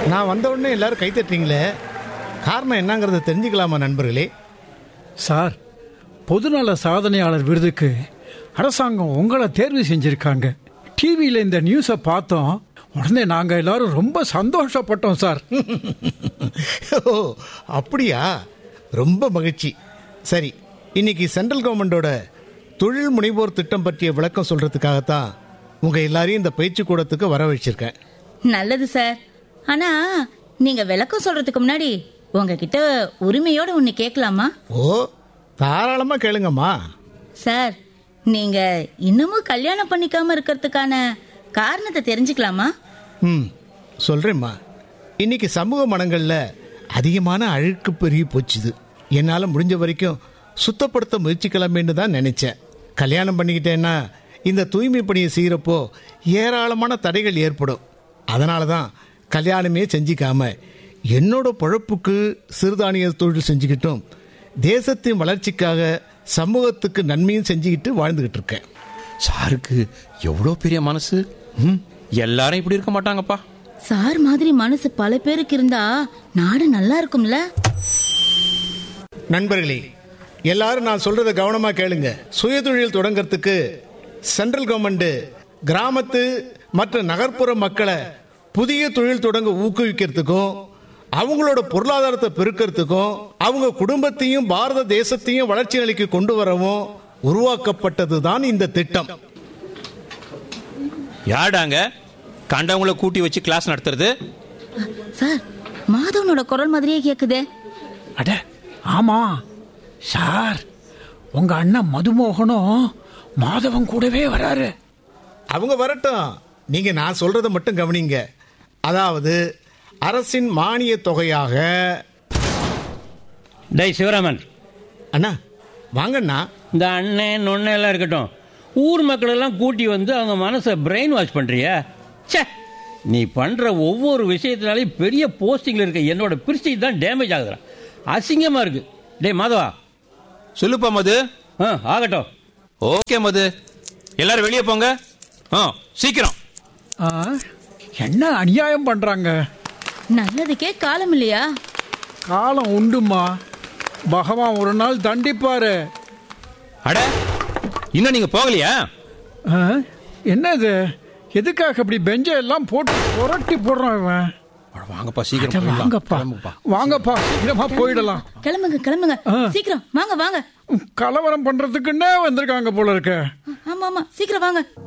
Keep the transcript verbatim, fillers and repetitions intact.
நான் வந்த உடனே எல்லாரும் கை தட்டுறீங்களே, காரணம் என்னங்கிறத தெரிஞ்சுக்கலாமா நண்பர்களே? சார், பொதுநல சாதனையாளர் விருதுக்கு அரசாங்கம் உங்களை தேர்வு செஞ்சிருக்காங்க. டிவியில் இந்த நியூஸை பார்த்தோம். உடனே நாங்கள் எல்லாரும் ரொம்ப சந்தோஷப்பட்டோம் சார். ஓ அப்படியா, ரொம்ப மகிழ்ச்சி. சரி, இன்னைக்கு சென்ட்ரல் கவர்மெண்டோட தொழில் முனைவோர் திட்டம் பற்றிய விளக்கம் சொல்றதுக்காகத்தான் உங்க எல்லாரையும் இந்த பயிற்சி கூடத்துக்கு வரவழைச்சிருக்கேன். நல்லது சார். ஆனா நீங்க விளக்கம் சொல்றதுக்கு முன்னாடி உங்ககிட்ட உரிமையோட ஒன்னு கேட்கலாமா? ஓ, தாராளமா கேளுங்கம்மா. சார், நீங்க இன்னமும் கல்யாணம் பண்ணிக்காம இருக்கிறதுக்கான காரணத்தை தெரிஞ்சுக்கலாமா? ம் சொல்றேம்மா. இன்னைக்கு சமூக மனங்கள்ல அதிகமான அழுக்கு பெருகி போச்சுது. என்னால் முடிஞ்ச வரைக்கும் சுத்தப்படுத்த முயற்சிக்கலாமேன்னு தான் நினைச்சேன். கல்யாணம் பண்ணிக்கிட்டேன்னா இந்த தூய்மை பணியை செய்கிறப்போ ஏராளமான தடைகள் ஏற்படும். அதனால தான் கல்யாணமே செஞ்சிக்காம என்னோட பொழப்புக்கு சிறுதானிய தொழில் செஞ்சுக்கிட்டும் தேசத்தின் வளர்ச்சிக்காக சமூகத்துக்கு நன்மையும் செஞ்சுக்கிட்டு வாழ்ந்துகிட்டு இருக்கேன். சாருக்கு எவ்வளோ பெரிய மனசு. ம் எல்லாரும் இப்படி இருக்க மாட்டாங்கப்பா. சார் மாதிரி மனசு பல பேருக்கு இருந்தா நாடு நல்லா இருக்கும்ல. நண்பர்களே, எல்லாரும் நான் சொல்றத கவனமா கேளுங்க. சுயதொழில் தொடங்கறதுக்கு சென்ட்ரல் கவர்மெண்ட் கிராமத்து மற்ற நகர்ப்புற மக்களை புதிய தொழில் தொடங்க ஊக்குவிக்கிறதுக்கும் அவங்களோட பொருளாதாரத்தை பெருக்கிறதுக்கும் அவங்க குடும்பத்தையும் பாரத தேசத்தையும் வளர்ச்சி நிலைக்கு கொண்டு வரவும் உருவாக்கப்பட்டது தான் இந்த திட்டம். யாடாங்க கண்டவங்களை கூட்டி வச்சு கிளாஸ் நடத்துறது? சார், மாதவனோட குரல் மாதிரியே கேக்குதே. அட ஆமா சார், உங்க அண்ணன் மதுமோகனும் மாதவன் கூடவே வராரு. அவங்க வரட்டும், நீங்க நான் சொல்றதை மட்டும் கவனிங்க. அதாவது அரசின் மானிய தொகையாக. டை சிவராமன், அண்ணா வாங்கண்ணா. இந்த அண்ணன் நொண்ணெல்லாம் எல்லாம் இருக்கட்டும், ஊர் மக்களெல்லாம் கூட்டி வந்து அவங்க மனசை பிரெயின் வாஷ் பண்றியா? சே, நீ பண்ற ஒவ்வொரு விஷயத்தினாலையும் பெரிய போஸ்டிங்ல இருக்க என்னோட பிரிஸ்டீஜ் தான் டேமேஜ் ஆகுதுடா. அசிங்கமா இருக்கு. டே மாதவா, சொல்லுப்பா மது. ஆ ஆகட்டும். ஓகே மது, எல்லாரும் வெளியே போங்க. ஆ சீக்கிரம். ஆ, என்ன அநியாயம் பண்றாங்க. நல்லதுக்கே காலம் இல்லையா? காலம் உண்டுமா, பகவான் ஒரு நாள் தண்டிப்பாரு. அட, இன்னும் நீங்க போகலையா? ஆ, என்னது, எதுக்காக இப்படி பெஞ்ச எல்லாம் போட்டு புரட்டி போடுறான் இவன்? வாங்கப்பா சீக்கிரம். வாங்கப்பா வாங்கப்பா, சீக்கிரமா போயிடலாம். கிளம்புங்க கிளம்புங்க, சீக்கிரம் வாங்க வாங்க. கலவரம் பண்றதுக்குன்னே வந்திருக்காங்க போல இருக்க. ஆமா ஆமா, சீக்கிரம் வாங்க.